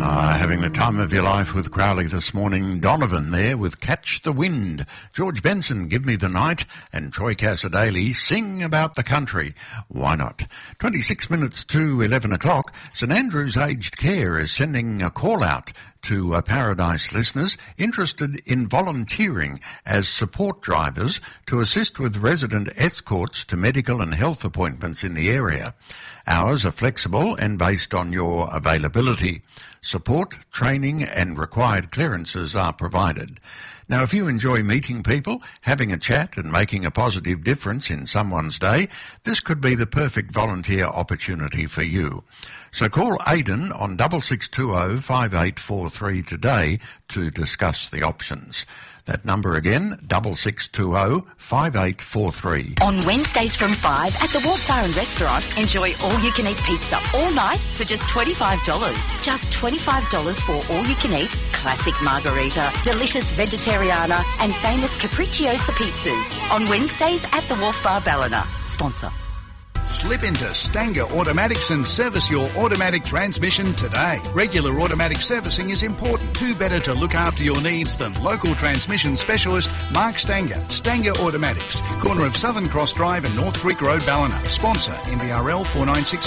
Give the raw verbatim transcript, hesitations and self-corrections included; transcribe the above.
Uh, having the time of your life with Crowley this morning. Donovan there with Catch the Wind. George Benson, Give Me the Night. And Troy Cassadaly, Sing About the Country. Why not? twenty-six minutes to eleven o'clock. St Andrew's Aged Care is sending a call out to uh, Paradise listeners interested in volunteering as support drivers to assist with resident escorts to medical and health appointments in the area. Hours are flexible and based on your availability. Support, training and required clearances are provided. Now, if you enjoy meeting people, having a chat and making a positive difference in someone's day, this could be the perfect volunteer opportunity for you. So call Aidan on six six two zero five eight four three today to discuss the options. That number again, six six two zero five eight four three. On Wednesdays from five at the Wharf Bar and Restaurant, enjoy all-you-can-eat pizza all night for just twenty-five dollars. Just twenty-five dollars for all-you-can-eat, classic margarita, delicious vegetariana and famous capricciosa pizzas. On Wednesdays at the Wharf Bar Ballina. Sponsor. Slip into Stanger Automatics and service your automatic transmission today. Regular automatic servicing is important. Who better to look after your needs than local transmission specialist Mark Stanger. Stanger Automatics, corner of Southern Cross Drive and North Creek Road, Ballina. Sponsor M B R L four nine six